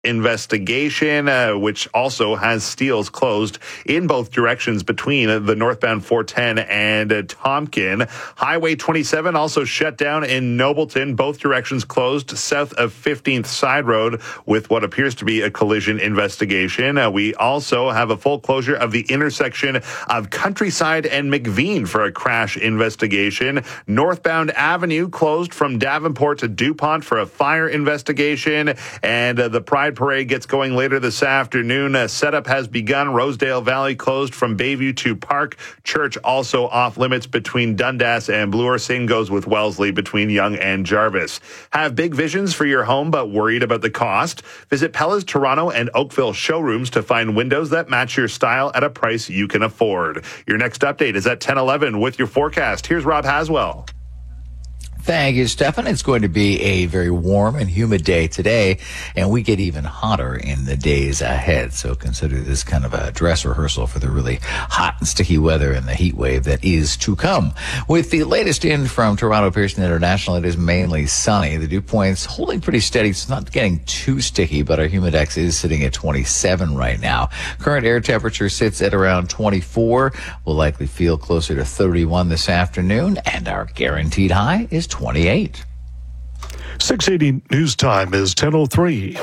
investigation, which also has Steeles closed in both directions between the northbound 410 and Tompkin. Highway 27 also shut down in Nobleton, both directions closed south of 15th Side Road with what appears to be a collision investigation. We also have a full closure of the intersection of Countryside and McVean for a crash investigation. Northbound Avenue closed from Davenport to DuPont for a fire investigation, and the Pride Parade gets going later this afternoon. Setup has begun. Rosedale Valley closed from Bayview to Park. Church also off limits between Dundas and Bloor. Same goes with Wellesley between Yonge and Jarvis. Have big visions for your home but worried about the cost? Visit Pella's Toronto and Oakville showrooms to find windows that match your style at a price you can afford. Your next update is at 10:11 with your forecast. Here's Rob Haswell. Thank you, Stefan. It's going to be a very warm and humid day today, and we get even hotter in the days ahead. So consider this kind of a dress rehearsal for the really hot and sticky weather and the heat wave that is to come. With the latest in from Toronto Pearson International, it is mainly sunny. The dew point's holding pretty steady. It's not getting too sticky, but our humidex is sitting at 27 right now. Current air temperature sits at around 24. We'll likely feel closer to 31 this afternoon, and our guaranteed high is 28. 680 News Time is 10:03.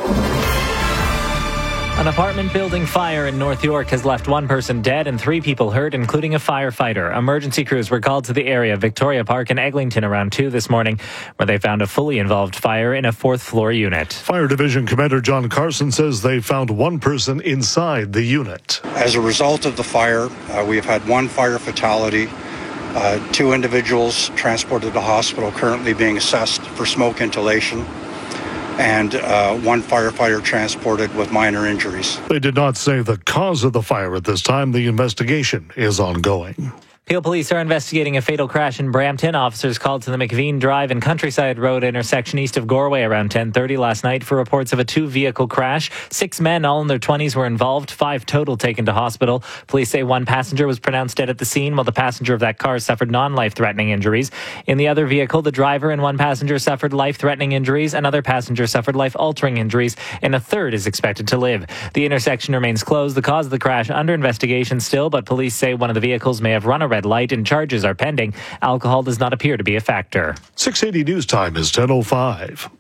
An apartment building fire in North York has left one person dead and 3 people hurt, including a firefighter. Emergency crews were called to the area, Victoria Park and Eglinton, around 2 this morning, where they found a fully involved fire in a 4th-floor unit. Fire Division Commander John Carson says they found one person inside the unit. As a result of the fire, we have had 1 fire fatality. 2 individuals transported to the hospital currently being assessed for smoke inhalation, and 1 firefighter transported with minor injuries. They did not say the cause of the fire at this time. The investigation is ongoing. Peel Police are investigating a fatal crash in Brampton. Officers called to the McVean Drive and Countryside Road intersection east of Goreway around 10:30 last night for reports of a 2-vehicle crash. 6 men, all in their 20s, were involved. 5 total taken to hospital. Police say 1 passenger was pronounced dead at the scene, while the passenger of that car suffered non-life-threatening injuries. In the other vehicle, the driver and 1 passenger suffered life-threatening injuries. Another passenger suffered life-altering injuries, and a third is expected to live. The intersection remains closed. The cause of the crash under investigation still, but police say one of the vehicles may have run a red light and charges are pending. Alcohol does not appear to be a factor. 680 News Time is 10:05.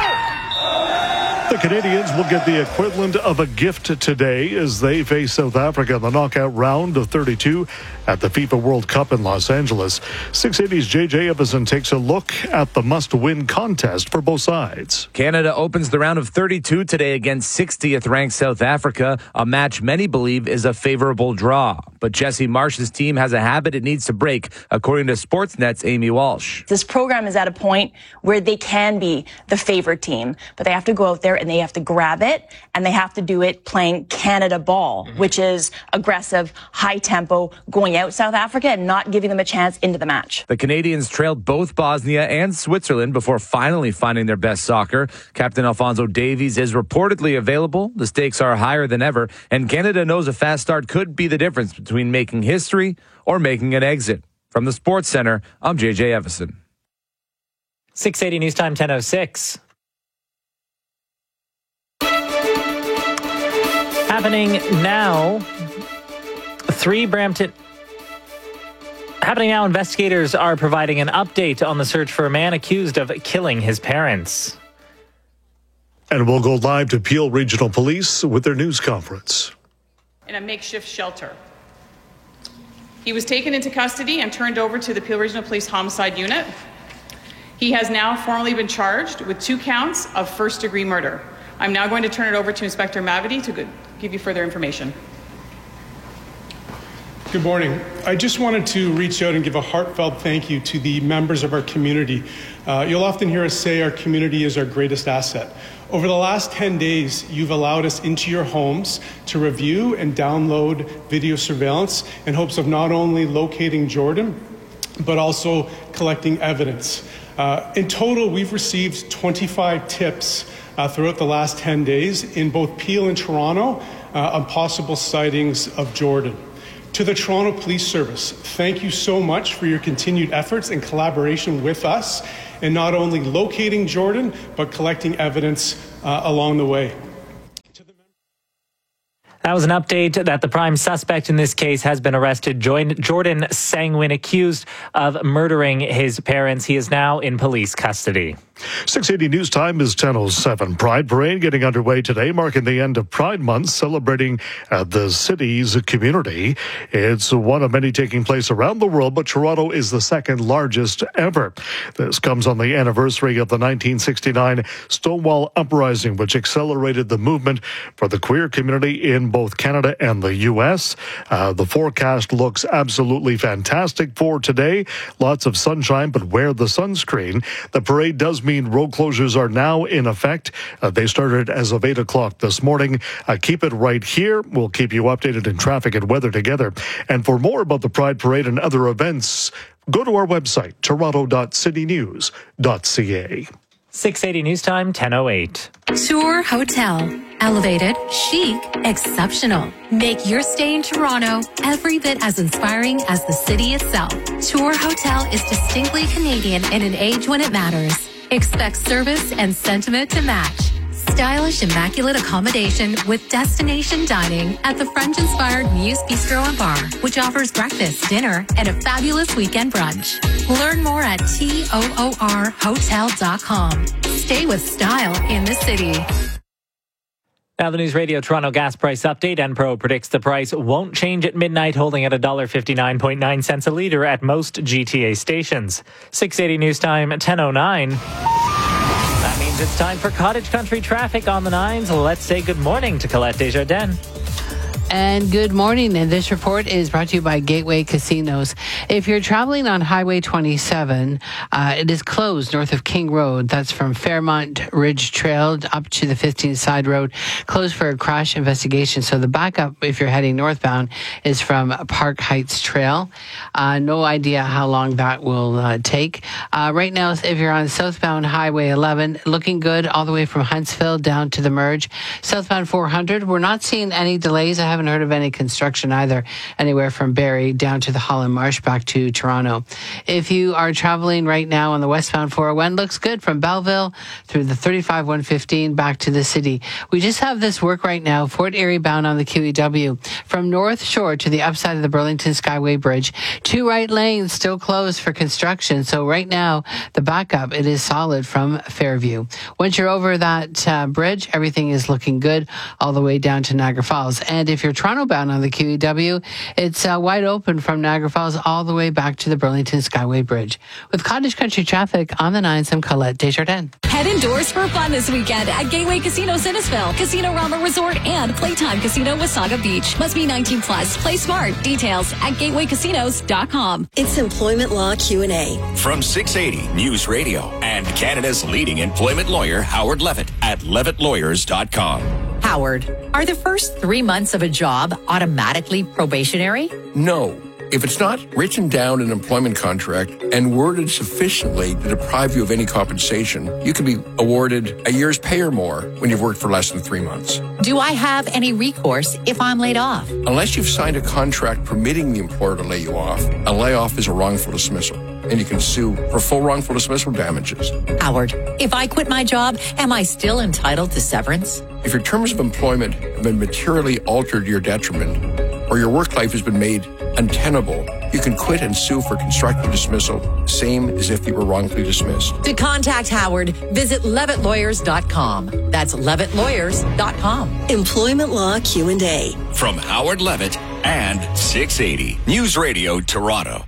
The Canadians will get the equivalent of a gift today as they face South Africa in the knockout round of 32 at the FIFA World Cup in Los Angeles. 680's JJ Evison takes a look at the must-win contest for both sides. Canada opens the round of 32 today against 60th-ranked South Africa, a match many believe is a favorable draw. But Jesse Marsh's team has a habit it needs to break, according to Sportsnet's Amy Walsh. This program is at a point where they can be the favored team, but they have to go out there and they have to grab it, and they have to do it playing Canada ball, which is aggressive, high tempo, going out South Africa and not giving them a chance into the match. The Canadians trailed both Bosnia and Switzerland before finally finding their best soccer. Captain Alphonso Davies is reportedly available. The stakes are higher than ever, and Canada knows a fast start could be the difference between making history or making an exit. From the Sports Center, I'm JJ Evison. 680 News Time, 10:06. Happening now, investigators are providing an update on the search for a man accused of killing his parents. And we'll go live to Peel Regional Police with their news conference. In a makeshift shelter. He was taken into custody and turned over to the Peel Regional Police Homicide Unit. He has now formally been charged with 2 counts of first-degree murder. I'm now going to turn it over to Inspector Mavity to give you further information. Good morning. I just wanted to reach out and give a heartfelt thank you to the members of our community. You'll often hear us say our community is our greatest asset. Over the last 10 days, you've allowed us into your homes to review and download video surveillance in hopes of not only locating Jordan, but also collecting evidence. In total, we've received 25 tips throughout the last 10 days in both Peel and Toronto on possible sightings of Jordan. To the Toronto Police Service, thank you so much for your continued efforts and collaboration with us in not only locating Jordan, but collecting evidence along the way. That was an update that the prime suspect in this case has been arrested. Jordan Sangwin, accused of murdering his parents. He is now in police custody. 680 News Time is 10:07. Pride Parade getting underway today, marking the end of Pride Month, celebrating the city's community. It's one of many taking place around the world, but Toronto is the second largest ever. This comes on the anniversary of the 1969 Stonewall Uprising, which accelerated the movement for the queer community in both Canada and the U.S. The forecast looks absolutely fantastic for today. Lots of sunshine, but wear the sunscreen. The parade does mean road closures are now in effect. They started as of 8 o'clock this morning. Keep it right here. We'll keep you updated in traffic and weather together. And for more about the Pride Parade and other events, go to our website, toronto.citynews.ca. 680 News Time, 10:08. Tour Hotel. Elevated, chic, exceptional. Make your stay in Toronto every bit as inspiring as the city itself. Tour Hotel is distinctly Canadian in an age when it matters. Expect service and sentiment to match. Stylish, immaculate accommodation with destination dining at the French-inspired Muse Bistro and Bar, which offers breakfast, dinner, and a fabulous weekend brunch. Learn more at toorhotel.com. Stay with style in the city. Now the News Radio Toronto gas price update. Enpro predicts the price won't change at midnight, holding at $1.59.9 a litre at most GTA stations. 680 News Time, 10:09. That means it's time for Cottage Country traffic on the 9s. Let's say good morning to Colette Desjardins. And good morning. And this report is brought to you by Gateway Casinos. If you're traveling on Highway 27, it is closed north of King Road. That's from Fairmont Ridge Trail up to the 15th Side Road, closed for a crash investigation. So the backup, if you're heading northbound, is from Park Heights Trail. No idea how long that will take. Right now, if you're on southbound Highway 11, looking good all the way from Huntsville down to the merge. Southbound 400, we're not seeing any delays. I haven't heard of any construction either, anywhere from Barrie down to the Holland Marsh back to Toronto. If you are traveling right now on the westbound 401, looks good from Belleville through the 35 115 back to the city. We just have this work right now, Fort Erie bound on the QEW from North Shore to the upside of the Burlington Skyway Bridge. 2 right lanes still closed for construction. So right now, the backup, it is solid from Fairview. Once you're over that bridge, everything is looking good all the way down to Niagara Falls. And if you're Toronto bound on the QEW, it's wide open from Niagara Falls all the way back to the Burlington Skyway Bridge. With Cottage Country traffic on the 9s, I'm Colette Desjardins. Head indoors for fun this weekend at Gateway Casino Innisfil, Casino Rama Resort, and Playtime Casino Wasaga Beach. Must be 18 plus. Play smart. Details at gatewaycasinos.com. It's Employment Law Q&A. From 680 News Radio and Canada's leading employment lawyer, Howard Levitt, at levittlawyers.com. Howard, are the first 3 months of a job automatically probationary? No. If it's not written down in an employment contract and worded sufficiently to deprive you of any compensation, you can be awarded a year's pay or more when you've worked for less than 3 months. Do I have any recourse if I'm laid off? Unless you've signed a contract permitting the employer to lay you off, a layoff is a wrongful dismissal, and you can sue for full wrongful dismissal damages. Howard, if I quit my job, am I still entitled to severance? If your terms of employment have been materially altered to your detriment, or your work life has been made untenable, you can quit and sue for constructive dismissal, same as if you were wrongfully dismissed. To contact Howard, visit levittlawyers.com. That's levittlawyers.com. Employment Law Q&A. From Howard Levitt and 680 News Radio Toronto.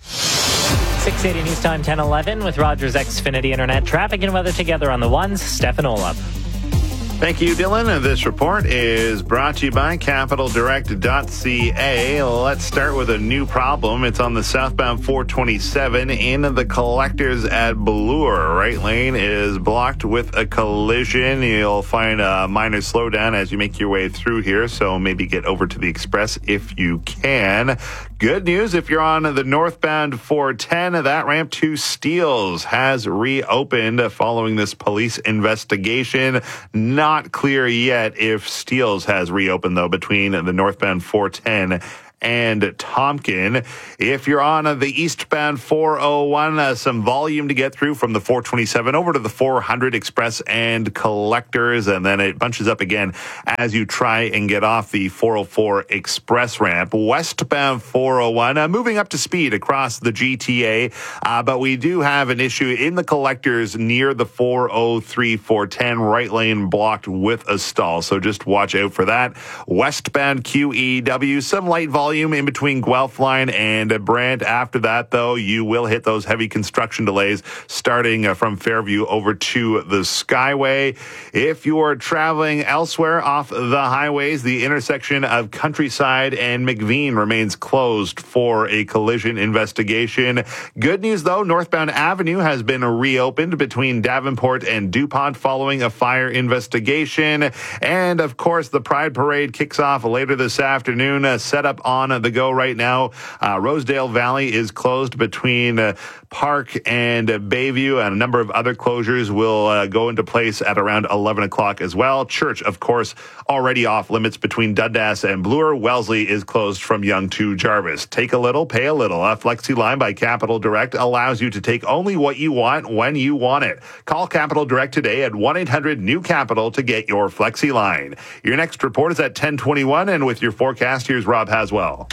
680 News Time, 10:11 with Rogers Xfinity Internet. Traffic and weather together on the 1s. Stefan Olaf. Thank you, Dylan. This report is brought to you by CapitalDirect.ca. Let's start with a new problem. It's on the southbound 427 in the collectors at Bloor. Right lane is blocked with a collision. You'll find a minor slowdown as you make your way through here, so maybe get over to the express if you can. Good news, if you're on the northbound 410, that ramp to Steeles has reopened following this police investigation. Not clear yet if Steeles has reopened, though, between the northbound 410 and Tompkin. If you're on the eastbound 401, some volume to get through from the 427 over to the 400 Express and Collectors, and then it bunches up again as you try and get off the 404 Express ramp. Westbound 401, moving up to speed across the GTA, but we do have an issue in the Collectors near the 403, 410, right lane blocked with a stall, so just watch out for that. Westbound QEW, some light volume in between Guelph Line and Brant. After that, though, you will hit those heavy construction delays starting from Fairview over to the Skyway. If you are traveling elsewhere off the highways, the intersection of Countryside and McVean remains closed for a collision investigation. Good news, though, northbound Avenue has been reopened between Davenport and DuPont following a fire investigation. And, of course, the Pride Parade kicks off later this afternoon, set up on the go right now. Rosedale Valley is closed between Park and Bayview, and a number of other closures will go into place at around 11 o'clock as well. Church, of course, already off limits between Dundas and Bloor. Wellesley is closed from Yonge to Jarvis. Take a little, pay a little. A Flexi Line by Capital Direct allows you to take only what you want when you want it. Call Capital Direct today at 1-800-NEW-CAPITAL to get your Flexi Line. Your next report is at 10:21, and with your forecast, here's Rob Haswell.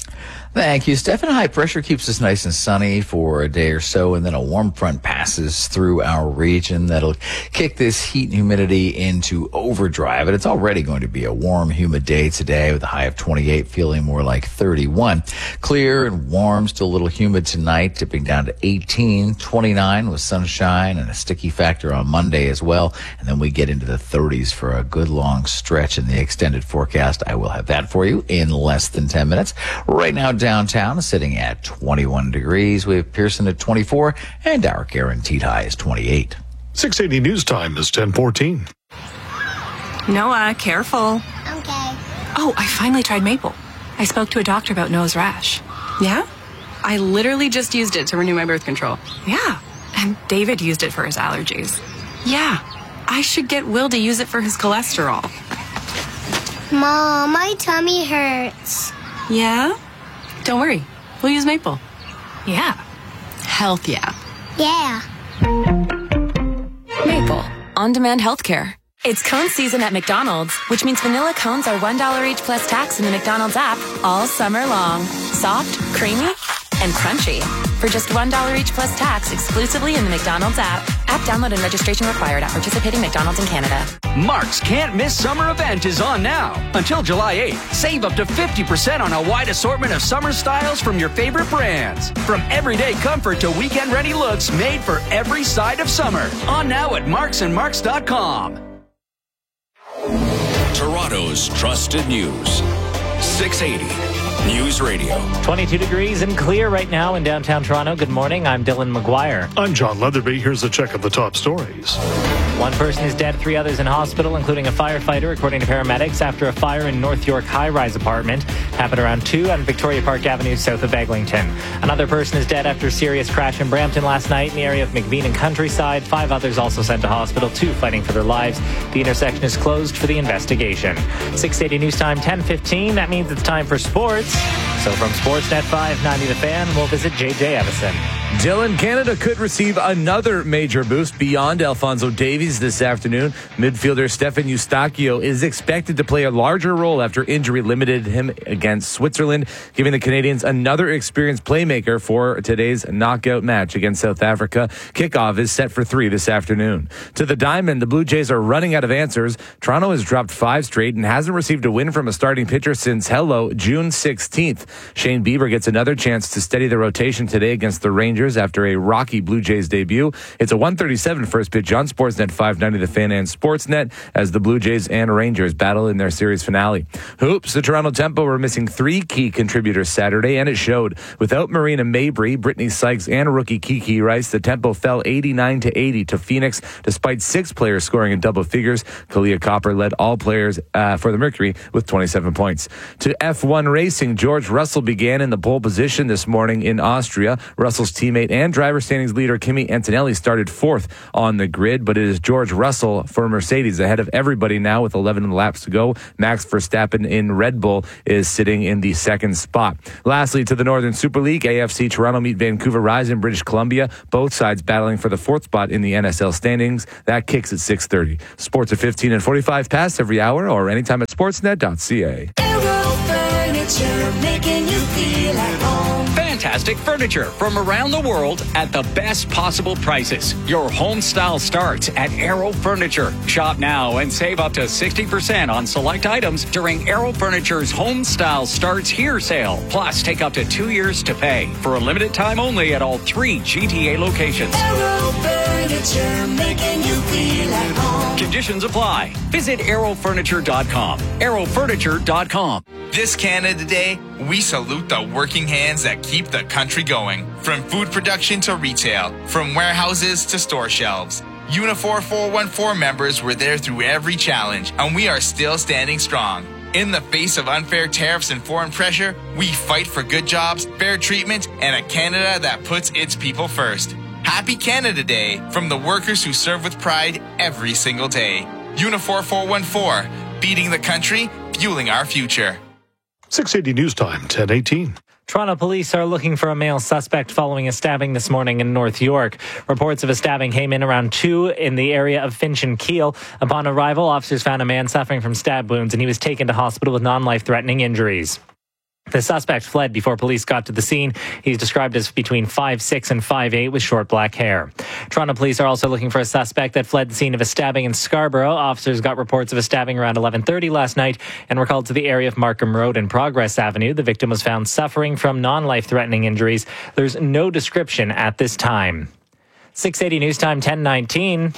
Thank you, Stefan. High pressure keeps us nice and sunny for a day or so, and then a warm front passes through our region that'll kick this heat and humidity into overdrive. And it's already going to be a warm, humid day today with a high of 28, feeling more like 31. Clear and warm, still a little humid tonight, tipping down to 18, 29 with sunshine and a sticky factor on Monday as well. And then we get into the 30s for a good long stretch in the extended forecast. I will have that for you in less than 10 minutes. Right now, downtown is sitting at 21 degrees. We have Pearson at 24, and our guaranteed high is 28. 680 News Time is 10:14. Noah, careful. Okay. Oh, I finally tried Maple. I spoke to a doctor about nose rash. Yeah? I literally just used it to renew my birth control. Yeah. And David used it for his allergies. Yeah. I should get Will to use it for his cholesterol. Mom, my tummy hurts. Yeah? Don't worry. We'll use Maple. Yeah. Health, yeah. Yeah. Maple. On-demand healthcare. It's cone season at McDonald's, which means vanilla cones are $1 each plus tax in the McDonald's app all summer long. Soft, creamy, and crunchy. For just $1 each plus tax exclusively in the McDonald's app. App download and registration required at participating McDonald's in Canada. Mark's Can't Miss Summer event is on now. Until July 8th, save up to 50% on a wide assortment of summer styles from your favorite brands. From everyday comfort to weekend-ready looks made for every side of summer. On now at marksandmarks.com. Toronto's trusted news. 680 News Radio. 22 degrees and clear right now in downtown Toronto. Good morning. I'm Dylan McGuire. I'm John Leatherby. Here's a check of the top stories. One person is dead, 3 others in hospital, including a firefighter, according to paramedics, after a fire in North York high-rise apartment. Happened around 2 on Victoria Park Avenue, south of Eglinton. Another person is dead after a serious crash in Brampton last night in the area of McVean and Countryside. 5 others also sent to hospital, 2 fighting for their lives. The intersection is closed for the investigation. 680 News Time, 10:15. That means it's time for sports. So from Sportsnet 590 The Fan, we'll visit JJ Evison. Dylan, Canada could receive another major boost beyond Alphonso Davies this afternoon. Midfielder Stefan Eustáquio is expected to play a larger role after injury limited him against Switzerland, giving the Canadians another experienced playmaker for today's knockout match against South Africa. Kickoff is set for 3 this afternoon. To the Diamond, the Blue Jays are running out of answers. Toronto has dropped 5 straight and hasn't received a win from a starting pitcher since June 16th. Shane Bieber gets another chance to steady the rotation today against the Rangers after a rocky Blue Jays debut. It's a 1:37 first pitch on Sportsnet 590 The Fan and Sportsnet as the Blue Jays and Rangers battle in their series finale. Hoops, the Toronto Tempo were missing 3 key contributors Saturday, and it showed. Without Marina Mabry, Brittany Sykes, and rookie Kiki Rice, the Tempo fell 89-80 to Phoenix, despite 6 players scoring in double figures. Kalia Copper led all players for the Mercury with 27 points. To F1 racing, George Russell began in the pole position this morning in Austria. Russell's team teammate and driver standings leader Kimi Antonelli started fourth on the grid, but it is George Russell for Mercedes ahead of everybody now with 11 laps to go. Max Verstappen in Red Bull is sitting in the second spot. Lastly, to the Northern Super League, AFC Toronto meet Vancouver Rise in British Columbia. Both sides battling for the fourth spot in the NSL standings. That kicks at 6:30. Sports at 15 and 45 past every hour or anytime at sportsnet.ca. Making you feel at home. Fantastic furniture from around the world at the best possible prices. Your home style starts at Arrow Furniture. Shop now and save up to 60% on select items during Arrow Furniture's Home Style Starts Here sale. Plus, take up to 2 years to pay for a limited time only at all 3 GTA locations. Arrow Furniture, making you feel at home. Conditions apply. Visit arrowfurniture.com. arrowfurniture.com. This Canada Day, we salute the working hands that keep the country going. From food production to retail, from warehouses to store shelves. Unifor 414 members were there through every challenge, and we are still standing strong. In the face of unfair tariffs and foreign pressure, we fight for good jobs, fair treatment, and a Canada that puts its people first. Happy Canada Day from the workers who serve with pride every single day. Unifor 414, beating the country, fueling our future. 680 News Time, 10:18. Toronto police are looking for a male suspect following a stabbing this morning in North York. Reports of a stabbing came in around 2 in the area of Finch and Keele. Upon arrival, officers found a man suffering from stab wounds, and he was taken to hospital with non-life-threatening injuries. The suspect fled before police got to the scene. He's described as between 5'6" and 5'8" with short black hair. Toronto police are also looking for a suspect that fled the scene of a stabbing in Scarborough. Officers got reports of a stabbing around 11:30 last night and were called to the area of Markham Road and Progress Avenue. The victim was found suffering from non-life-threatening injuries. There's no description at this time. 680 News Time, 10:19.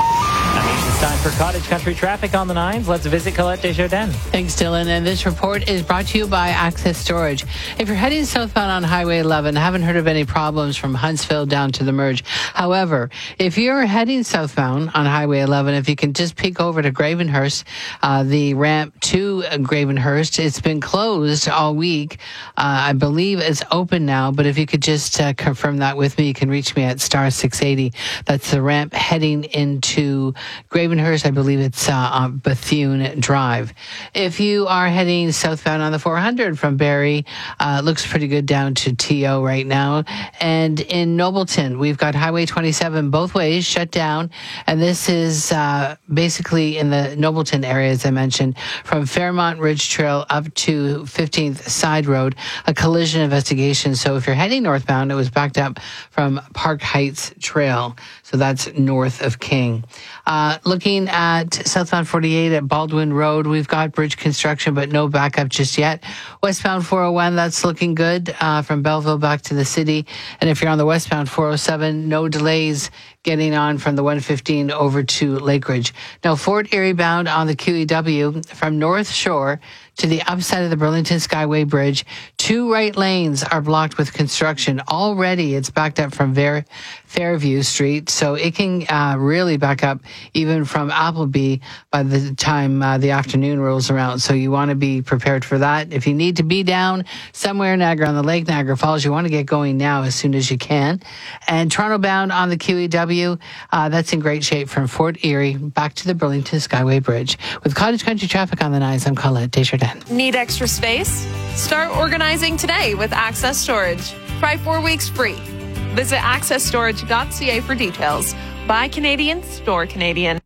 It's time for Cottage Country traffic on the 9s. Let's visit Colette Desjardins. Thanks, Dylan. And this report is brought to you by Access Storage. If you're heading southbound on Highway 11, I haven't heard of any problems from Huntsville down to the merge. However, if you're heading southbound on Highway 11, if you can just peek over to Gravenhurst, the ramp to Gravenhurst, it's been closed all week. I believe it's open now, but if you could just confirm that with me, you can reach me at star 680. That's the ramp heading into Gravenhurst. I believe it's on Bethune Drive. If you are heading southbound on the 400 from Barrie, looks pretty good down to TO right now. And in Nobleton, we've got Highway 27 both ways shut down. And this is basically in the Nobleton area, as I mentioned, from Fairmont Ridge Trail up to 15th Side Road, a collision investigation. So if you're heading northbound, it was backed up from Park Heights Trail. So that's north of King. Looking at southbound 48 at Baldwin Road, we've got bridge construction, but no backup just yet. Westbound 401, that's looking good from Belleville back to the city. And if you're on the westbound 407, no delays getting on from the 115 over to Lake Ridge. Now, Fort Erie bound on the QEW from North Shore to the upside of the Burlington Skyway Bridge. 2 right lanes are blocked with construction. Already it's backed up from Fairview Street, so it can really back up even from Appleby by the time the afternoon rolls around. So you want to be prepared for that. If you need to be down somewhere in Niagara on the Lake, Niagara Falls, you want to get going now as soon as you can. And Toronto bound on the QEW, that's in great shape from Fort Erie back to the Burlington Skyway Bridge. With Cottage Country traffic on the 9s, I'm Colette Desjardins. Need extra space? Start organizing today with Access Storage. Try 4 weeks free. Visit accessstorage.ca for details. Buy Canadian, store Canadian.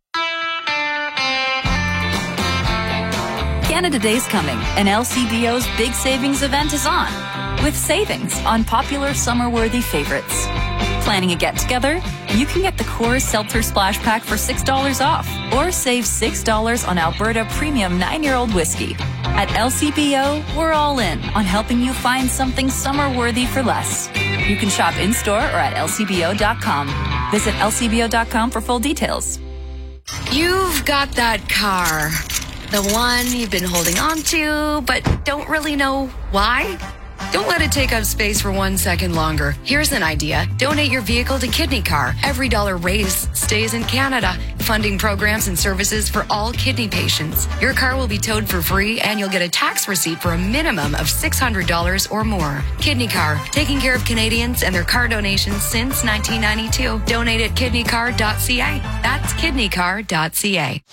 Canada Day's coming, and LCBO's big savings event is on, with savings on popular summer-worthy favorites. Planning a get-together? You can get the Coors Seltzer Splash Pack for $6 off, or save $6 on Alberta Premium 9-year-old whiskey. At LCBO, we're all in on helping you find something summer-worthy for less. You can shop in-store or at lcbo.com. Visit lcbo.com for full details. You've got that car. The one you've been holding on to, but don't really know why? Don't let it take up space for 1 second longer. Here's an idea. Donate your vehicle to Kidney Car. Every dollar raised stays in Canada, funding programs and services for all kidney patients. Your car will be towed for free, and you'll get a tax receipt for a minimum of $600 or more. Kidney Car, taking care of Canadians and their car donations since 1992. Donate at kidneycar.ca. That's kidneycar.ca.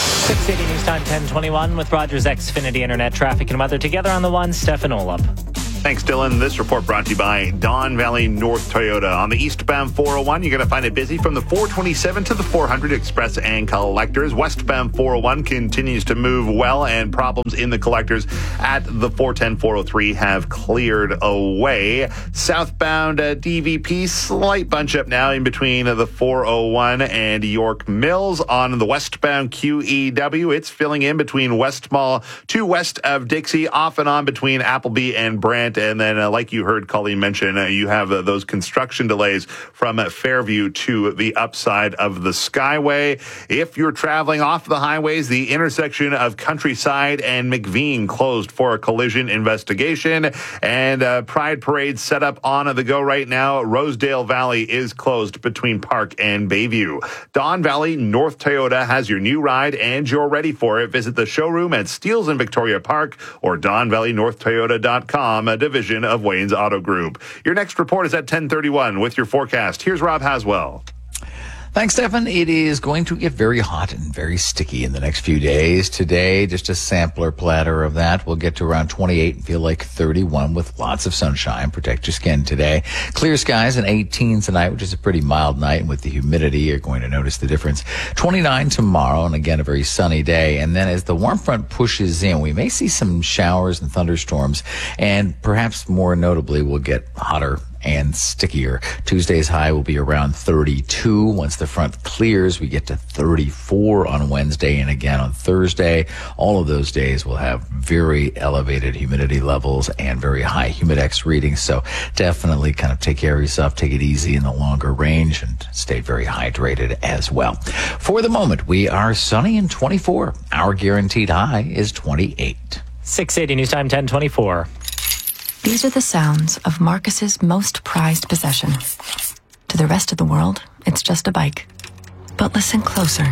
680 News Time 1021 with Rogers Xfinity Internet Traffic and Weather. Together on the one, Stefan Olop. Thanks, Dylan. This report brought to you by Don Valley North Toyota. On the eastbound 401, you're going to find it busy from the 427 to the 400 Express and Collectors. Westbound 401 continues to move well, and problems in the Collectors at the 410, 403 have cleared away. Southbound DVP, slight bunch up now in between the 401 and York Mills. On the westbound QEW, it's filling in between West Mall to west of Dixie, off and on between Appleby and Brant. And then, like you heard Colleen mention, you have those construction delays from Fairview to the upside of the Skyway. If you're traveling off the highways, the intersection of Countryside and McVean closed for a collision investigation. And Pride Parade set up on the go right now. Rosedale Valley is closed between Park and Bayview. Don Valley North Toyota has your new ride, and you're ready for it. Visit the showroom at Steeles in Victoria Park or DonValleyNorthToyota.com, a division of Wayne's Auto Group. Your next report is at 10:31 with your forecast. Here's Rob Haswell. Thanks, Stefan. It is going to get very hot and very sticky in the next few days. Today, just a sampler platter of that. We'll get to around 28 and feel like 31 with lots of sunshine. Protect your skin today. Clear skies and 18 tonight, which is a pretty mild night. And with the humidity, you're going to notice the difference. 29 tomorrow, and again, a very sunny day. And then as the warm front pushes in, we may see some showers and thunderstorms. And perhaps more notably, we'll get hotter and stickier. Tuesday's high will be around 32. Once the front clears, we get to 34 on Wednesday and again on Thursday. All of those days will have very elevated humidity levels and very high humidex readings. So definitely kind of take care of yourself, take it easy in the longer range, and stay very hydrated as well. For the moment, we are sunny and 24. Our guaranteed high is 28. 680 News Time 1024. These are the sounds of Marcus's most prized possession. To the rest of the world, it's just a bike. But listen closer.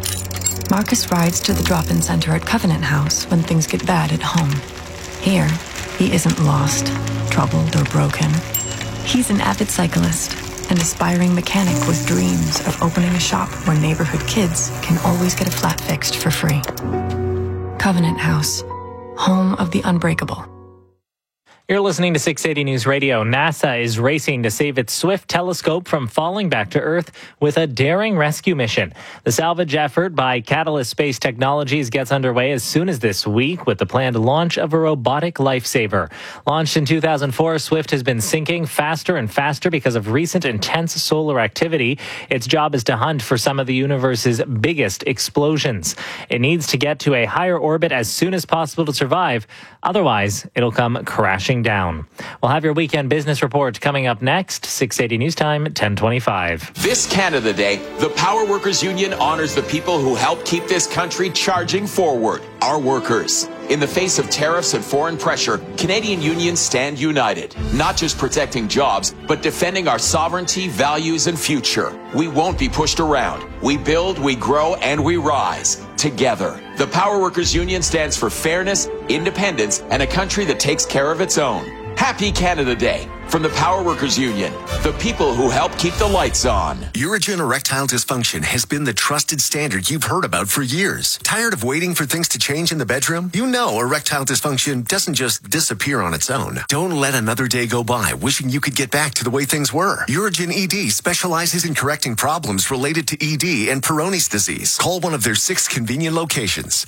Marcus rides to the drop-in center at Covenant House when things get bad at home. Here, he isn't lost, troubled, or broken. He's an avid cyclist, an aspiring mechanic with dreams of opening a shop where neighborhood kids can always get a flat fixed for free. Covenant House, home of the unbreakable. You're listening to 680 News Radio. NASA is racing to save its Swift telescope from falling back to Earth with a daring rescue mission. The salvage effort by Catalyst Space Technologies gets underway as soon as this week with the planned launch of a robotic lifesaver. Launched in 2004, Swift has been sinking faster and faster because of recent intense solar activity. Its job is to hunt for some of the universe's biggest explosions. It needs to get to a higher orbit as soon as possible to survive. Otherwise, it'll come crashing down. We'll have your weekend business report coming up next. 680 News Time, 1025. This Canada Day, the Power Workers Union honors the people who help keep this country charging forward, our workers. In the face of tariffs and foreign pressure, Canadian unions stand united, not just protecting jobs, but defending our sovereignty, values, and future. We won't be pushed around. We build, we grow, and we rise together. The Power Workers Union stands for fairness, independence, and a country that takes care of its own. Happy Canada Day from the Power Workers Union, the people who help keep the lights on. Urigen erectile dysfunction has been the trusted standard you've heard about for years. Tired of waiting for things to change in the bedroom? You know erectile dysfunction doesn't just disappear on its own. Don't let another day go by wishing you could get back to the way things were. Urigen ED specializes in correcting problems related to ED and Peyronie's disease. Call one of their 6 convenient locations.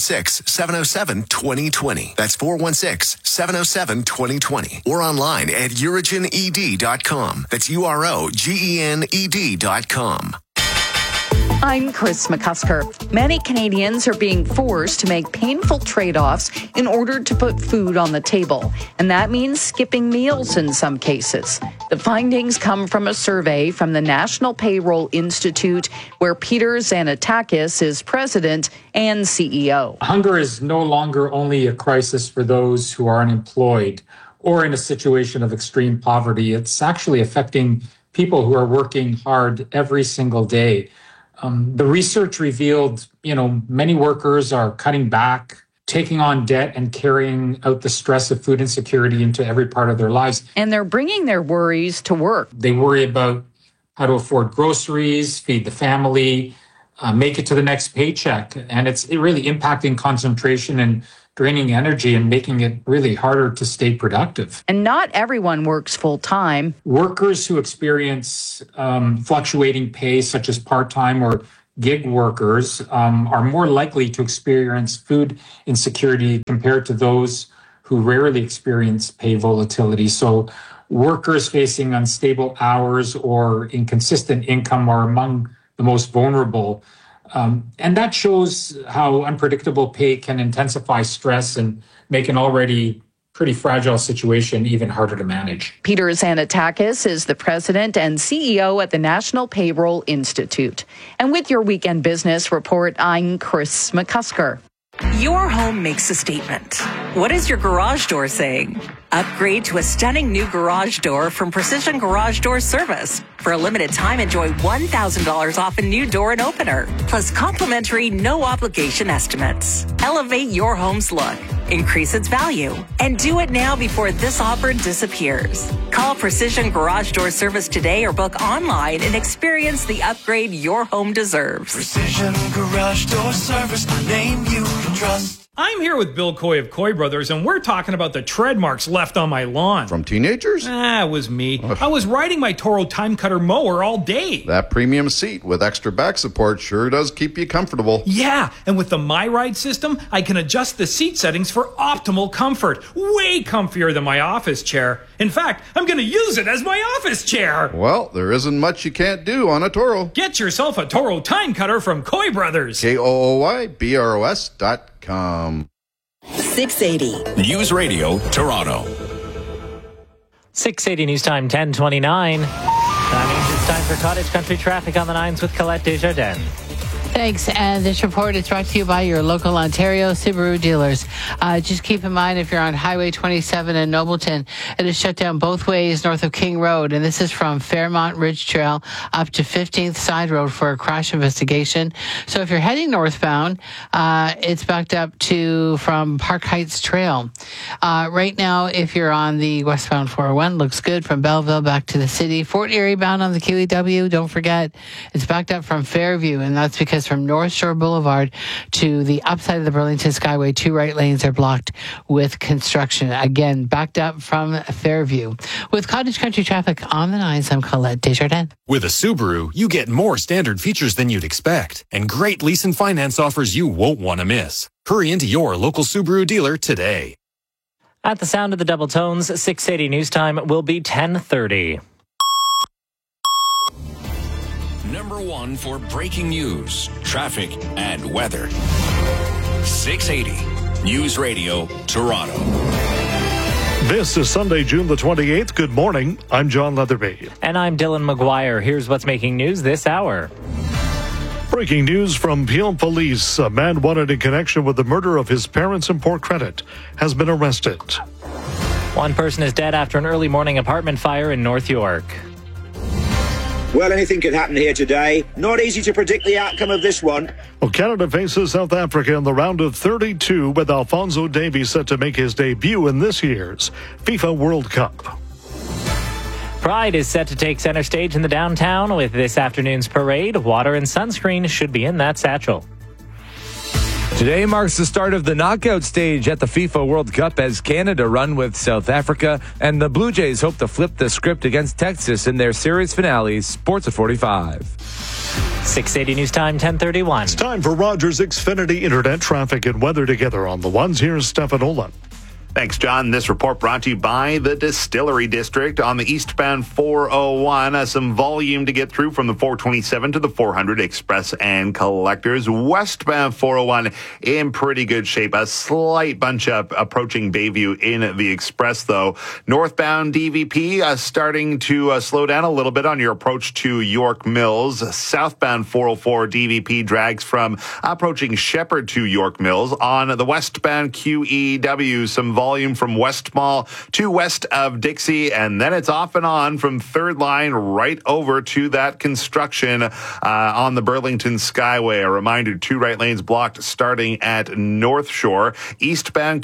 416-707-2020. That's 416-707-2020. Or online at UrogenED.com. That's UrogenED.com. I'm Chris McCusker. Many Canadians are being forced to make painful trade-offs in order to put food on the table, and that means skipping meals in some cases. The findings come from a survey from the National Payroll Institute, where Peter Xanatakis is president and CEO. Hunger is no longer only a crisis for those who are unemployed or in a situation of extreme poverty. It's actually affecting people who are working hard every single day. The research revealed, many workers are cutting back, taking on debt, and carrying out the stress of food insecurity into every part of their lives. And they're bringing their worries to work. They worry about how to afford groceries, feed the family, make it to the next paycheck. And it's really impacting concentration and draining energy and making it really harder to stay productive. And not everyone works full time. Workers who experience fluctuating pay, such as part-time or gig workers, are more likely to experience food insecurity compared to those who rarely experience pay volatility. So workers facing unstable hours or inconsistent income are among the most vulnerable. And that shows how unpredictable pay can intensify stress and make an already pretty fragile situation even harder to manage. Peter Xanatakis is the president and CEO at the National Payroll Institute. And with your Weekend Business Report, I'm Chris McCusker. Your home makes a statement. What is your garage door saying? Upgrade to a stunning new garage door from Precision Garage Door Service. For a limited time, enjoy $1,000 off a new door and opener, plus complimentary no-obligation estimates. Elevate your home's look, increase its value, and do it now before this offer disappears. Call Precision Garage Door Service today or book online and experience the upgrade your home deserves. Precision Garage Door Service, the name you can trust. I'm here with Bill Coy of Coy Brothers, and we're talking about the tread marks left on my lawn. From teenagers? It was me. I was riding my Toro Time Cutter mower all day. That premium seat with extra back support sure does keep you comfortable. Yeah, and with the MyRide system, I can adjust the seat settings for optimal comfort. Way comfier than my office chair. In fact, I'm going to use it as my office chair. Well, there isn't much you can't do on a Toro. Get yourself a Toro Time Cutter from Coy Brothers. KOOYBROS.com. 680 News Radio Toronto. 680 News Time 10:29. That means it's time for Cottage Country Traffic on the 9s with Colette Desjardins. Thanks. And this report is brought to you by your local Ontario Subaru dealers. Just keep in mind, if you're on Highway 27 in Nobleton, it is shut down both ways north of King Road. And this is from Fairmont Ridge Trail up to 15th Side Road for a crash investigation. So if you're heading northbound, it's backed up to from Park Heights Trail. Right now, if you're on the westbound 401, looks good from Belleville back to the city. Fort Erie bound on the QEW, don't forget, it's backed up from Fairview, and that's because from North Shore Boulevard to the upside of the Burlington Skyway, 2 right lanes are blocked with construction. Again, backed up from Fairview. With Cottage Country Traffic on the 9s, I'm Colette Desjardins. With a Subaru, you get more standard features than you'd expect and great lease and finance offers you won't want to miss. Hurry into your local Subaru dealer today. At the sound of the double tones, 680 News Time will be 10:30. Number 1 for breaking news, traffic, and weather. 680 News Radio Toronto. This is Sunday, June the 28th. Good morning. I'm John Leatherby. And I'm Dylan McGuire. Here's what's making news this hour. Breaking news from Peel Police. A man wanted in connection with the murder of his parents in Port Credit has been arrested. One person is dead after an early morning apartment fire in North York. Well, anything could happen here today. Not easy to predict the outcome of this one. Well, Canada faces South Africa in the round of 32 with Alphonso Davies set to make his debut in this year's FIFA World Cup. Pride is set to take center stage in the downtown with this afternoon's parade. Water and sunscreen should be in that satchel. Today marks the start of the knockout stage at the FIFA World Cup as Canada run with South Africa, and the Blue Jays hope to flip the script against Texas in their series finale. Sports at 45. 680 News Time, 10:31. It's time for Rogers Xfinity Internet traffic and weather together on the ones. Here's Stefan Olin. Thanks, John. This report brought to you by the Distillery District on the eastbound 401. Some volume to get through from the 427 to the 400 Express and Collectors. Westbound 401 in pretty good shape. A slight bunch up approaching Bayview in the Express, though. Northbound DVP starting to slow down a little bit on your approach to York Mills. Southbound 404 DVP drags from approaching Shepherd to York Mills. On the westbound QEW, some volume volume from West Mall to west of Dixie, and then it's off and on from Third Line right over to that construction on the Burlington Skyway. A reminder, 2 right lanes blocked starting at North Shore. Eastbound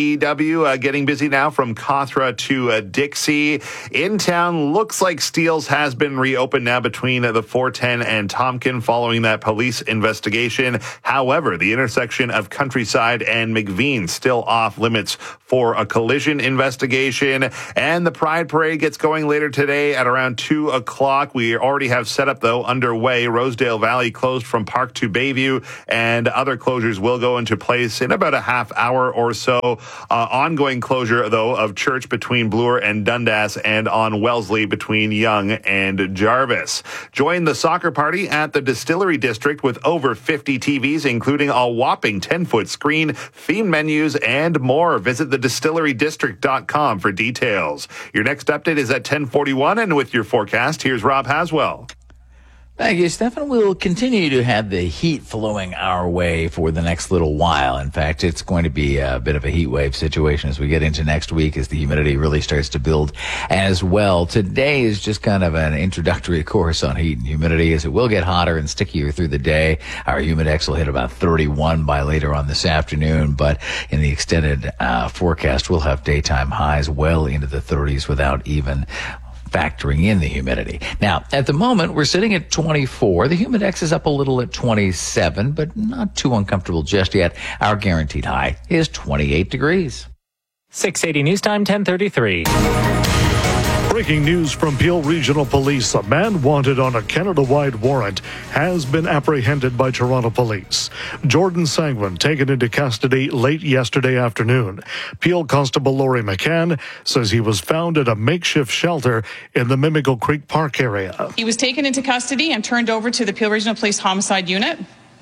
QEW getting busy now from Cawthra to Dixie. In town, looks like Steeles has been reopened now between the 410 and Tompkin following that police investigation. However, the intersection of Countryside and McVean still off limits for a collision investigation. And the Pride Parade gets going later today at around 2 o'clock. We already have setup, though, underway. Rosedale Valley closed from Park to Bayview, and other closures will go into place in about a half hour or so. Ongoing closure, though, of Church between Bloor and Dundas, and on Wellesley between Yonge and Jarvis. Join the soccer party at the Distillery District with over 50 TVs, including a whopping 10-foot screen, themed menus, and more. Visit thedistillerydistrict.com for details. Your next update is at 10:41, and with your forecast, here's Rob Haswell. Thank you, Stefan. We'll continue to have the heat flowing our way for the next little while. In fact, it's going to be a bit of a heat wave situation as we get into next week as the humidity really starts to build as well. Today is just kind of an introductory course on heat and humidity, as it will get hotter and stickier through the day. Our humidex will hit about 31 by later on this afternoon, but in the extended forecast, we'll have daytime highs well into the 30s without even factoring in the humidity. Now, at the moment, we're sitting at 24. The humidex is up a little at 27, but not too uncomfortable just yet. Our guaranteed high is 28 degrees. 680 News Time, 10:33. Breaking news from Peel Regional Police. A man wanted on a Canada-wide warrant has been apprehended by Toronto Police. Jordan Sangwin taken into custody late yesterday afternoon. Peel Constable Laurie McCann says he was found at a makeshift shelter in the Mimico Creek Park area. He was taken into custody and turned over to the Peel Regional Police Homicide Unit.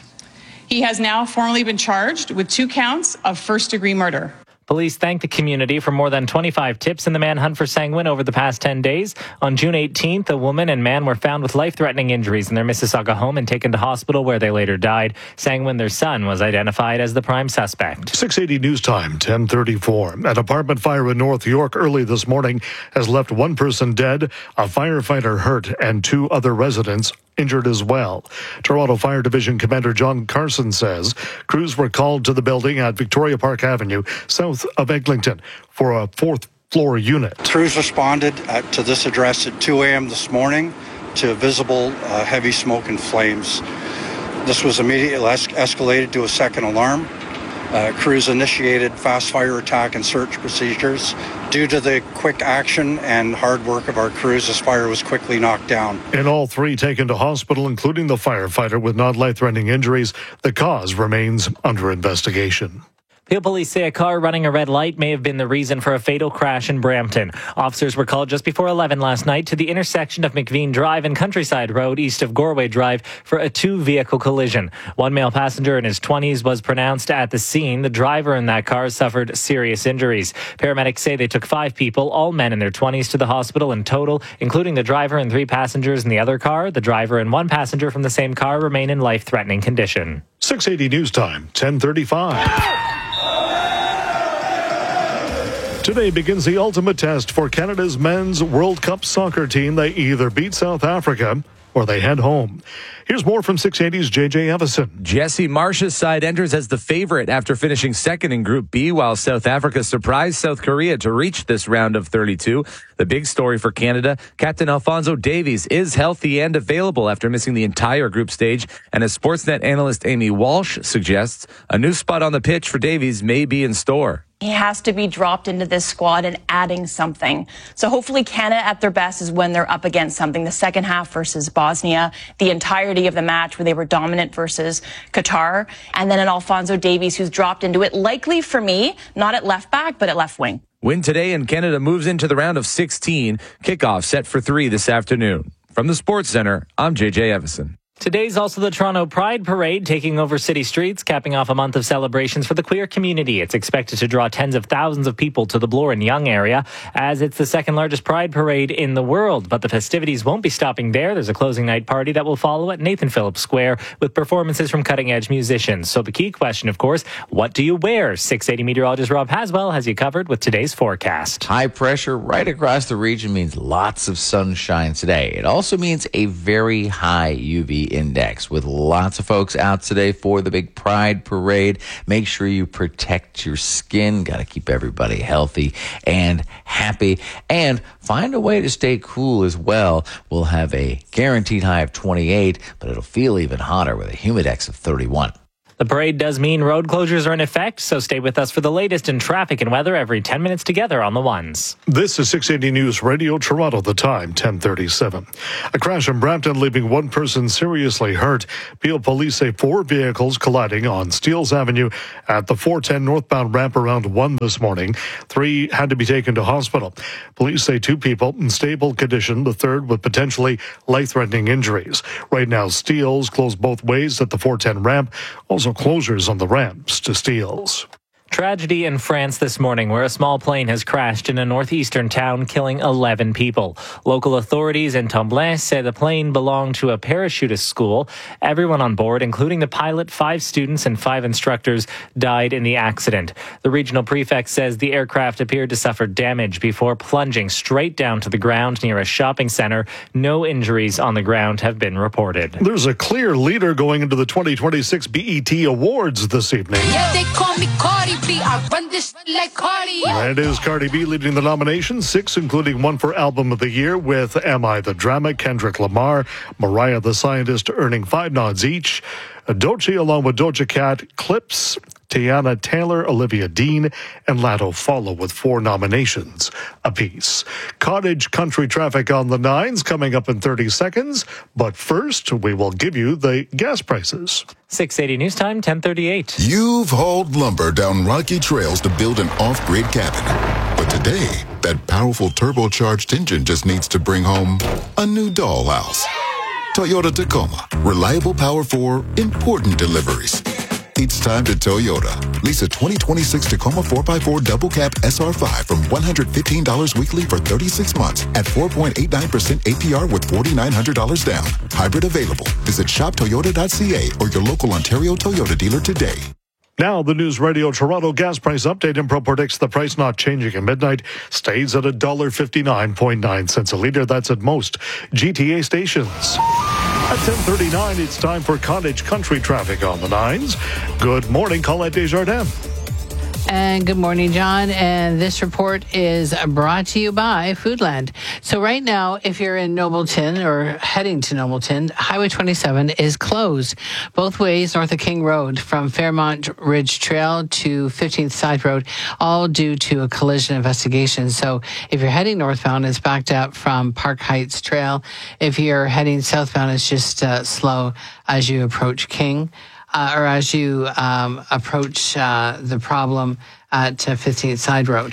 He has now formally been charged with 2 counts of first-degree murder. Police thanked the community for more than 25 tips in the manhunt for Sangwin over the past 10 days. On June 18th, a woman and man were found with life-threatening injuries in their Mississauga home and taken to hospital, where they later died. Sangwin, their son, was identified as the prime suspect. 680 News Time, 10:34. An apartment fire in North York early this morning has left 1 person dead, a firefighter hurt, and 2 other residents injured as well. Toronto Fire Division Commander John Carson says crews were called to the building at Victoria Park Avenue, south of Eglinton, for a 4th-floor unit. Crews responded to this address at 2 a.m. this morning to visible heavy smoke and flames. This was immediately escalated to a second alarm. Crews initiated fast fire attack and search procedures. Due to the quick action and hard work of our crews, this fire was quickly knocked down. And all 3 taken to hospital, including the firefighter with non-life-threatening injuries. The cause remains under investigation. Peel police say a car running a red light may have been the reason for a fatal crash in Brampton. Officers were called just before 11 last night to the intersection of McVean Drive and Countryside Road east of Gorway Drive for a 2-vehicle collision. 1 male passenger in his 20s was pronounced at the scene. The driver in that car suffered serious injuries. Paramedics say they took 5 people, all men in their 20s, to the hospital in total, including the driver and 3 passengers in the other car. The driver and 1 passenger from the same car remain in life-threatening condition. 680 News Time, 10:35. Today begins the ultimate test for Canada's men's World Cup soccer team. They either beat South Africa or they head home. Here's more from 680's JJ Evison. Jesse Marsh's side enters as the favorite after finishing second in Group B, while South Africa surprised South Korea to reach this round of 32. The big story for Canada, Captain Alphonso Davies is healthy and available after missing the entire group stage. And as Sportsnet analyst Amy Walsh suggests, a new spot on the pitch for Davies may be in store. He has to be dropped into this squad and adding something. So hopefully Canada at their best is when they're up against something. The second half versus Bosnia, the entirety of the match where they were dominant versus Qatar, and then an Alphonso Davies who's dropped into it, likely for me, not at left back, but at left wing. Win today and Canada moves into the round of 16. Kickoff set for 3 this afternoon. From the Sports Center, I'm JJ Evison. Today's also the Toronto Pride Parade taking over city streets, capping off a month of celebrations for the queer community. It's expected to draw tens of thousands of people to the Bloor and Yonge area, as it's the second largest Pride Parade in the world. But the festivities won't be stopping there. There's a closing night party that will follow at Nathan Phillips Square with performances from cutting-edge musicians. So the key question, of course, what do you wear? 680 meteorologist Rob Haswell has you covered with today's forecast. High pressure right across the region means lots of sunshine today. It also means a very high UV index with lots of folks out today for the big Pride Parade. Make sure you protect your skin. Got to keep everybody healthy and happy, and find a way to stay cool as well. We'll have a guaranteed high of 28, but it'll feel even hotter with a humidex of 31. The parade does mean road closures are in effect, so stay with us for the latest in traffic and weather every 10 minutes together on the ones. This is 680 News Radio Toronto, the time 10:37. A crash in Brampton leaving one person seriously hurt. Peel police say 4 vehicles colliding on Steeles Avenue at the 410 northbound ramp around 1 this morning. 3 had to be taken to hospital. Police say 2 people in stable condition, the third with potentially life-threatening injuries. Right now, Steeles closed both ways at the 410 ramp. Also closures on the ramps to Steeles. Tragedy in France this morning where a small plane has crashed in a northeastern town, killing 11 people. Local authorities in Tomblain say the plane belonged to a parachutist school. Everyone on board, including the pilot, 5 students and 5 instructors, died in the accident. The regional prefect says the aircraft appeared to suffer damage before plunging straight down to the ground near a shopping center. No injuries on the ground have been reported. There's a clear leader going into the 2026 BET Awards this evening. Yeah, they call me Cardi. I run this like Cardi. It is Cardi B leading the nominations, 6, including 1 for Album of the Year with Am I the Drama, Kendrick Lamar, Mariah the Scientist earning 5 nods each. Doechii along with Doja Cat, Clips, Tiana Taylor, Olivia Dean, and Latto follow with 4 nominations apiece. Cottage country traffic on the 9s coming up in 30 seconds. But first, we will give you the gas prices. 680 News Time, 10:38. You've hauled lumber down rocky trails to build an off-grid cabin. But today, that powerful turbocharged engine just needs to bring home a new dollhouse. Toyota Tacoma. Reliable power for important deliveries. It's time to Toyota. Lease a 2026 Tacoma 4x4 double cab SR5 from $115 weekly for 36 months at 4.89% APR with $4,900 down. Hybrid available. Visit shoptoyota.ca or your local Ontario Toyota dealer today. Now, the News Radio Toronto gas price update. Impro predicts the price not changing at midnight stays at $1.59.9 a litre. That's at most GTA stations. At 10:39, it's time for cottage country traffic on the 9s. Good morning, Colette Desjardins. And good morning, John. And this report is brought to you by Foodland. So right now, if you're in Nobleton or heading to Nobleton, Highway 27 is closed both ways north of King Road from Fairmont Ridge Trail to 15th Side Road, all due to a collision investigation. So if you're heading northbound, it's backed up from Park Heights Trail. If you're heading southbound, it's just slow as you approach King. Or as you approach the problem at 15th Side Road.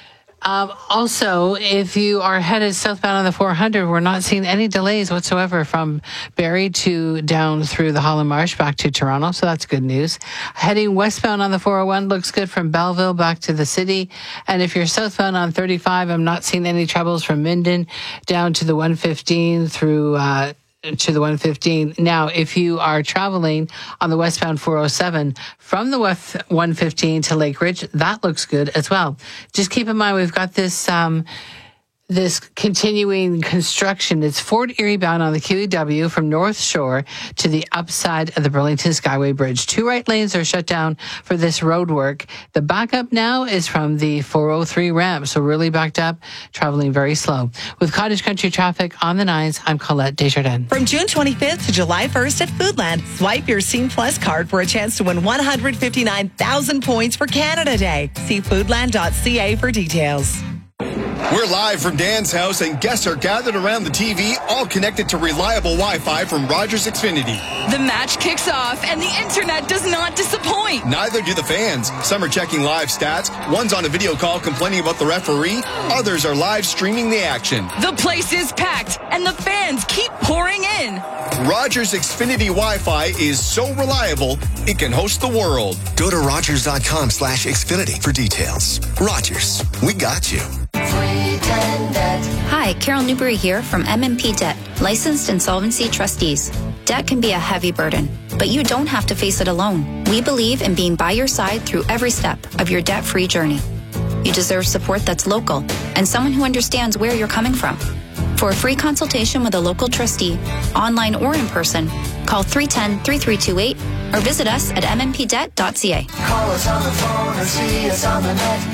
Also, if you are headed southbound on the 400, we're not seeing any delays whatsoever from Barrie to down through the Holland Marsh back to Toronto, so that's good news. Heading westbound on the 401 looks good from Belleville back to the city. And if you're southbound on 35, I'm not seeing any troubles from Minden down to the 115 through to the 115. Now, if you are traveling on the westbound 407 from the west 115 to Lake Ridge, that looks good as well. Just keep in mind, we've got this this continuing construction. It's Fort Erie bound on the QEW from North Shore to the upside of the Burlington Skyway Bridge. 2 right lanes are shut down for this road work. The backup now is from the 403 ramp, so really backed up, traveling very slow. With cottage country traffic on the 9s, I'm Colette Desjardins. From June 25th to July 1st at Foodland, swipe your Scene Plus card for a chance to win 159,000 points for Canada Day. See foodland.ca for details. We're live from Dan's house, and guests are gathered around the TV, all connected to reliable Wi-Fi from Rogers Xfinity. The match kicks off, and the internet does not disappoint. Neither do the fans. Some are checking live stats. One's on a video call complaining about the referee. Others are live streaming the action. The place is packed, and the fans keep pouring in. Rogers Xfinity Wi-Fi is so reliable, it can host the world. Go to Rogers.com/Xfinity for details. Rogers, we got you. Hi, Carol Newberry here from MMP Debt, licensed insolvency trustees. Debt can be a heavy burden, but you don't have to face it alone. We believe in being by your side through every step of your debt-free journey. You deserve support that's local and someone who understands where you're coming from. For a free consultation with a local trustee, online or in person, call 310-3328 or visit us at mmpdebt.ca. Call us on the phone or see us on the net.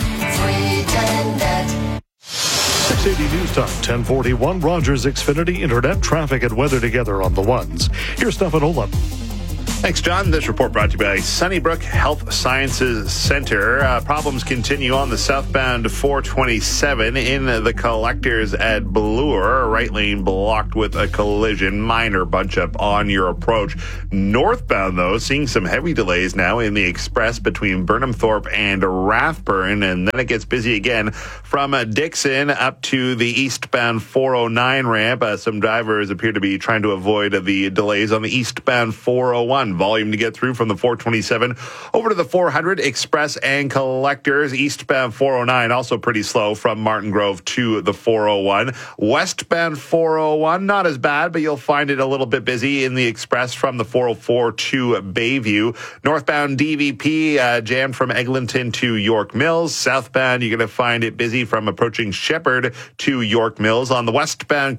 310-DEBT. 680 News Time, 1041. Rogers Xfinity Internet traffic and weather together on the ones. Here's Stefan Olin. Thanks, John. This report brought to you by Sunnybrook Health Sciences Center. Problems continue on the southbound 427 in the collectors at Bloor. Right lane blocked with a collision. Minor bunch up on your approach. Northbound, though, seeing some heavy delays now in the express between Burnham Thorpe and Rathburn. And then it gets busy again from Dixon up to the eastbound 409 ramp. Some drivers appear to be trying to avoid the delays on the eastbound 401. Volume to get through from the 427 over to the 400 express and collectors. Eastbound 409 also pretty slow from Martin Grove to the 401. Westbound 401 not as bad, but you'll find it a little bit busy in the express from the 404 to Bayview. Northbound DVP jammed from Eglinton to York Mills. Southbound you're going to find it busy from approaching Shepherd to York Mills. On the westbound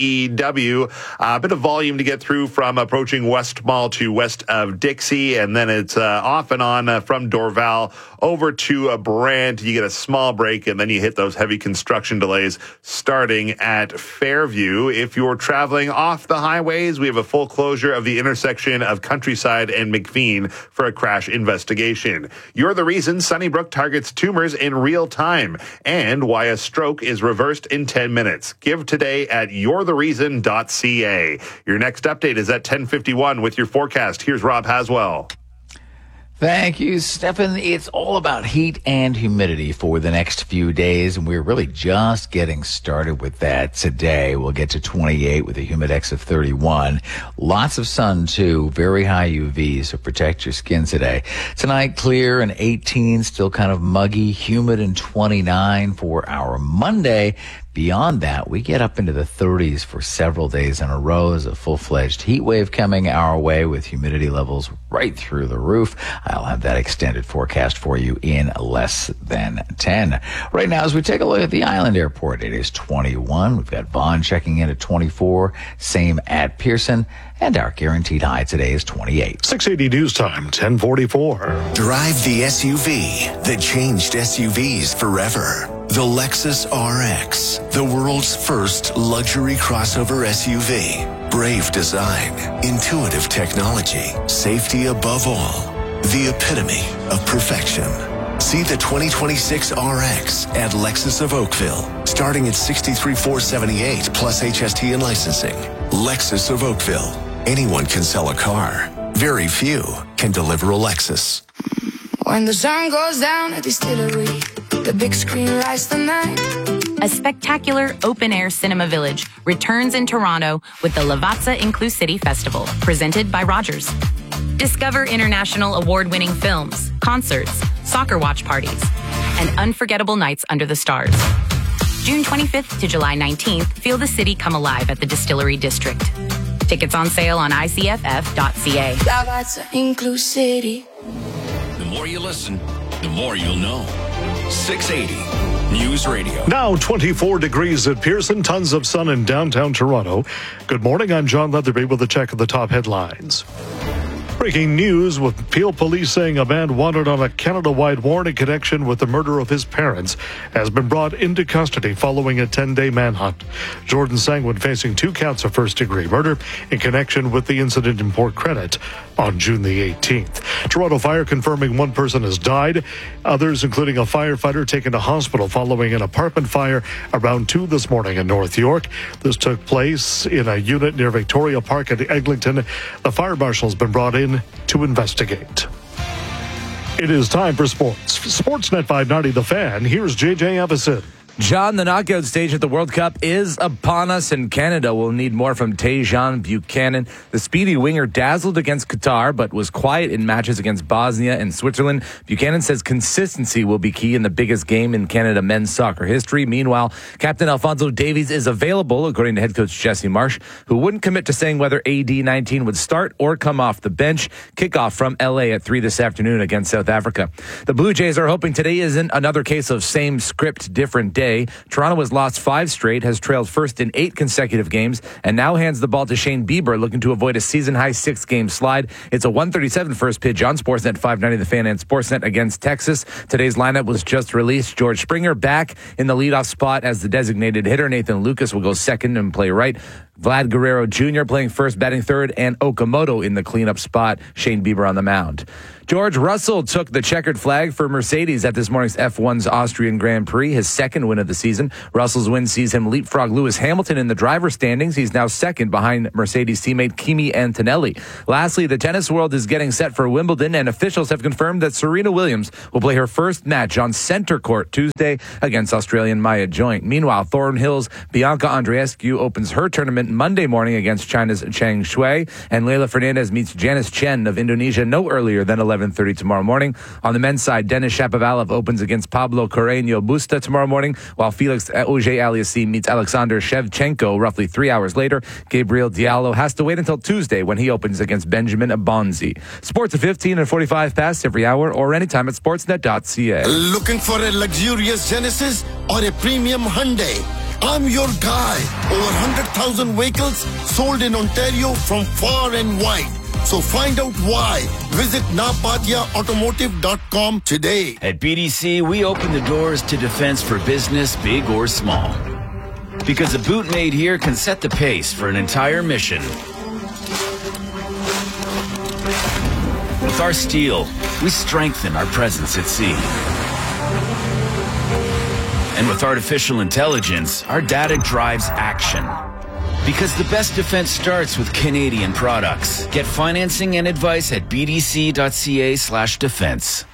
QEW, a bit of volume to get through from approaching West Mall to west of Dixie, and then it's off and on from Dorval over to Brant. You get a small break, and then you hit those heavy construction delays starting at Fairview. If you're traveling off the highways, we have a full closure of the intersection of Countryside and McVean for a crash investigation. You're the reason Sunnybrook targets tumors in real time, and why a stroke is reversed in 10 minutes. Give today at you'rethereason.ca. Your next update is at 10:51 with your forecast. Here's Rob Haswell. Thank you, Stefan. It's all about heat and humidity for the next few days, and we're really just getting started with that today. We'll get to 28 with a humidex of 31. Lots of sun, too. Very high UV, so protect your skin today. Tonight, clear and 18, still kind of muggy, humid and 29 for our Monday. Beyond that, we get up into the 30s for several days in a row as a full-fledged heat wave coming our way with humidity levels right through the roof. I'll have that extended forecast for you in less than 10. Right now, as we take a look at the Island Airport, it is 21. We've got Vaughan checking in at 24. Same at Pearson. And our guaranteed high today is 28. 680 News Time, 1044. Drive the SUV that changed SUVs forever. The Lexus RX, the world's first luxury crossover SUV. Brave design, intuitive technology, safety above all. The epitome of perfection. See the 2026 RX at Lexus of Oakville, starting at $63,478 plus HST and licensing. Lexus of Oakville. Anyone can sell a car. Very few can deliver a Lexus. When the sun goes down at the distillery, the big screen lights the night. A spectacular open-air cinema village returns in Toronto with the Lavazza Inclusivity Festival, presented by Rogers. Discover international award-winning films, concerts, soccer watch parties, and unforgettable nights under the stars. June 25th to July 19th, feel the city come alive at the Distillery District. Tickets on sale on icff.ca. Lavazza Inclusivity. The more you listen, the more you'll know. 680 News Radio. Now 24 degrees at Pearson, tons of sun in downtown Toronto. Good morning, I'm John Leatherby with a check of the top headlines. Breaking news with Peel police saying a man wanted on a Canada-wide warrant in connection with the murder of his parents has been brought into custody following a 10-day manhunt. Jordan Sangwin facing 2 counts of first-degree murder in connection with the incident in Port Credit on June the 18th. Toronto Fire confirming 1 person has died. Others, including a firefighter, taken to hospital following an apartment fire around 2 this morning in North York. This took place in a unit near Victoria Park at Eglinton. The fire marshal has been brought in to investigate. It is time for sports. Sportsnet 590 The Fan. Here's JJ Everson. John, the knockout stage at the World Cup is upon us, and Canada will need more from Tajon Buchanan. The speedy winger dazzled against Qatar, but was quiet in matches against Bosnia and Switzerland. Buchanan says consistency will be key in the biggest game in Canada men's soccer history. Meanwhile, Captain Alphonso Davies is available, according to head coach Jesse Marsh, who wouldn't commit to saying whether AD19 would start or come off the bench. Kickoff from LA at 3 this afternoon against South Africa. The Blue Jays are hoping today isn't another case of same script, different day. Toronto has lost 5 straight, has trailed first in 8 consecutive games, and now hands the ball to Shane Bieber, looking to avoid a season-high 6-game slide. It's a 1:37 first pitch on Sportsnet 590 The Fan and Sportsnet against Texas. Today's lineup was just released. George Springer back in the leadoff spot as the designated hitter. Nathan Lucas will go second and play right. Vlad Guerrero Jr. playing first, batting third, and Okamoto in the cleanup spot. Shane Bieber on the mound. George Russell took the checkered flag for Mercedes at this morning's F1's Austrian Grand Prix, his second win of the season. Russell's win sees him leapfrog Lewis Hamilton in the driver's standings. He's now second behind Mercedes teammate Kimi Antonelli. Lastly, the tennis world is getting set for Wimbledon, and officials have confirmed that Serena Williams will play her first match on center court Tuesday against Australian Maya Joint. Meanwhile, Thornhill's Bianca Andreescu opens her tournament Monday morning against China's Cheng Shui, and Leila Fernandez meets Janice Chen of Indonesia no earlier than 11:30 tomorrow morning. On the men's side, Denis Shapovalov opens against Pablo Carreño Busta tomorrow morning, while Felix Auger-Aliassime meets Alexander Shevchenko roughly 3 hours later. Gabriel Diallo has to wait until Tuesday when he opens against Benjamin Bonzi. Sports at 15 and 45 past every hour or anytime at sportsnet.ca. Looking for a luxurious Genesis or a premium Hyundai? I'm your guy. Over 100,000 vehicles sold in Ontario from far and wide. So find out why. Visit napatiaautomotive.com today. At BDC, we open the doors to defense for business, big or small. Because a boot made here can set the pace for an entire mission. With our steel, we strengthen our presence at sea. And with artificial intelligence, our data drives action. Because the best defense starts with Canadian products. Get financing and advice at bdc.ca/defense.